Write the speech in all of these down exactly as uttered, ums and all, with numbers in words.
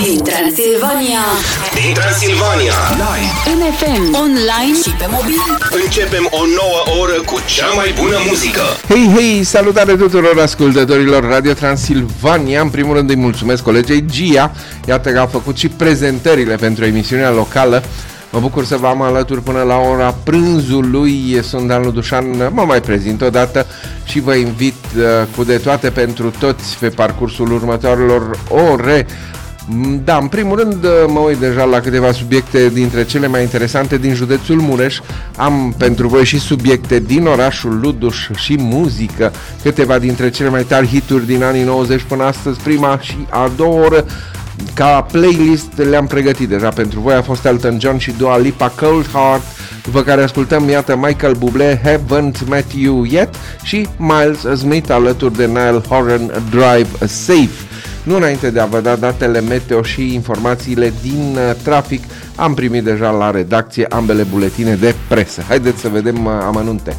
Din Transilvania. Din Transilvania. Live. În F M, online și pe mobil. Începem o nouă oră cu cea mai bună muzică. Hei, hei, salutare tuturor ascultătorilor Radio Transilvania. În primul rând îi mulțumesc colegei Gia. Iată că a făcut și prezentările pentru emisiunea locală. Mă bucur să vă am alături până la ora prânzului. Sunt Dan Ludușan, mă mai prezint odată și vă invit uh, cu de toate pentru toți pe parcursul următoarelor ore. Da, în primul rând mă uit deja la câteva subiecte dintre cele mai interesante din județul Mureș. Am pentru voi și subiecte din orașul Luduș și muzică, câteva dintre cele mai tari hituri din anii nouăzeci până astăzi. Prima și a doua oră ca playlist le-am pregătit deja pentru voi. A fost Elton John și Dua Lipa, Cold Heart, după care ascultăm, iată, Michael Bublé, Haven't Met You Yet și Miles Smith alături de Niall Horan, Drive Safe. Nu înainte de a vă da datele meteo și informațiile din uh, trafic, am primit deja la redacție ambele buletine de presă. Haideți să vedem uh, amănunte.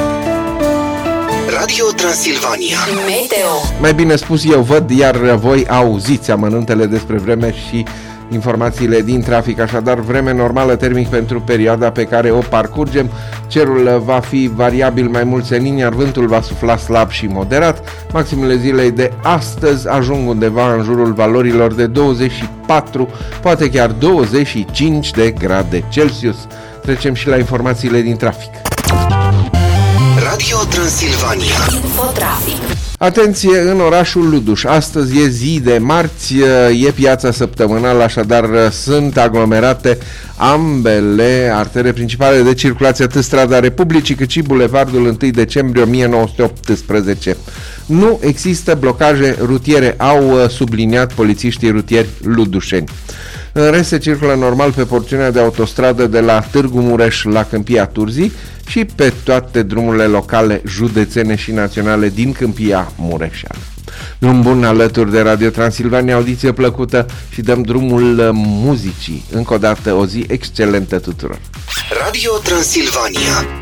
Radio Transilvania. Meteo. Mai bine spus, eu văd, iar voi auziți amănuntele despre vreme și informațiile din trafic. Așadar, vreme normală termic pentru perioada pe care o parcurgem. Cerul va fi variabil mai mult senin, iar vântul va sufla slab și moderat. Maximele zilei de astăzi ajung undeva în jurul valorilor de douăzeci și patru, poate chiar douăzeci și cinci de grade Celsius. Trecem și la informațiile din trafic. Radio Transilvania. Infotrafic. Atenție în orașul Luduș. Astăzi e zi de marți, e piața săptămânală, așadar sunt aglomerate ambele artere principale de circulație, atât strada Republicii cât și bulevardul întâi decembrie o mie nouă sute optsprezece. Nu există blocaje rutiere, au subliniat polițiștii rutieri ludușeni. În rest se circulă normal pe porțiunea de autostradă de la Târgu Mureș la Câmpia Turzii și pe toate drumurile locale, județene și naționale din Câmpia Mureșeană. Drum bun alături de Radio Transilvania, audiție plăcută și dăm drumul muzicii. Încă o dată o zi excelentă tuturor. Radio Transilvania.